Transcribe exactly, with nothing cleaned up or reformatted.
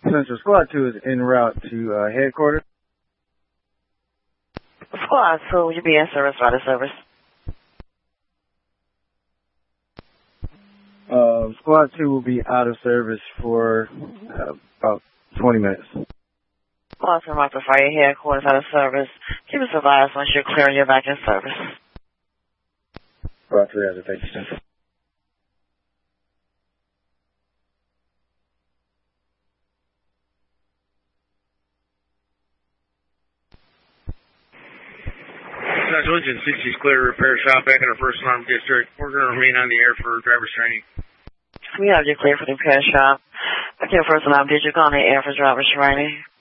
Central Squad two is en route to uh, headquarters. Squad two, you'll be in service by the service. Uh, Squad two will be out of service for uh, about twenty minutes. Squad two, mark the fire headquarters out of service. Keep us advised once you're clear and you're back in service. Squad three has a thank you, Central. Central Engine sixty is clear to repair shop back in our first alarm district. We're going to remain on the air for driver's training. We have you clear for the repair shop. Back in your first alarm district on the air for driver's training.